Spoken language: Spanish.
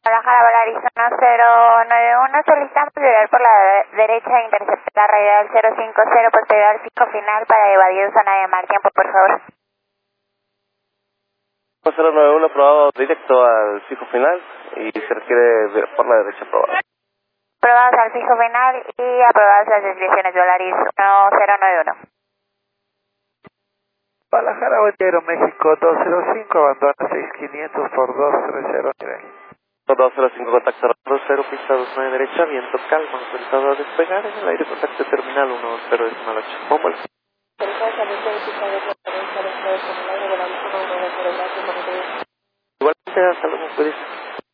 Guadalajara, Arizona 091, solicitamos llegar por la derecha e interceptar radial 050, posterior al pico final para evadir zona de mal tiempo, por favor. 091 aprobado directo al fijo final y se requiere por la derecha aprobado. Aprobados al fijo final y aprobadas las desviaciones de Volaris 1091. Guadalajara, Aero México 205, abandona 6500 por 230 nivel. 205, contacto 20, pista 29 derecha, viento calma, autorizado a despegar en el aire, contacto terminal 10.8. Pómbolo. Igualmente, hasta luego, puedes.